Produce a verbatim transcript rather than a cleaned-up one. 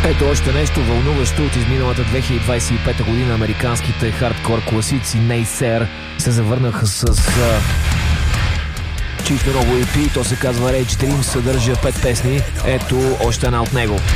Ето още нещо вълнуващо от изминалата две хиляди двадесет и пета година. Американските хардкор класици Naysayer се завърнаха с а, чисто ново и пи. То се казва Rage Dream, съдържа пет песни. Ето още една от него.